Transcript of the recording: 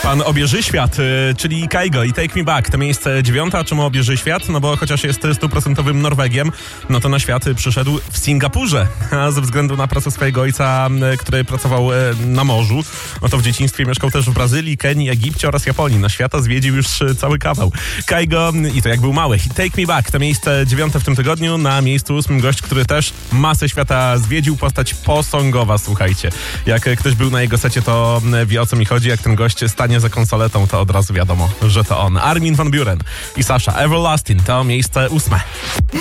Pan obieży świat, czyli Kygo i Take Me Back. To miejsce 9. A czemu obieży świat? No bo chociaż jest 100% Norwegiem, no to na świat przyszedł w Singapurze. A ze względu na pracę swojego ojca, który pracował na morzu, no to w dzieciństwie mieszkał też w Brazylii, Kenii, Egipcie oraz Japonii. Na świata zwiedził już cały kawał. Kygo i to jak był mały. I Take Me Back to miejsce 9. w tym tygodniu. Na miejscu 8. gość, który też masę świata zwiedził, postać posongowa, słuchajcie. Jak ktoś był na jego secie, to wie, o co mi chodzi. Jak ten gość stanie za konsoletą, to od razu wiadomo, że to on. Armin van Buuren i Sasha. Everlasting to miejsce 8.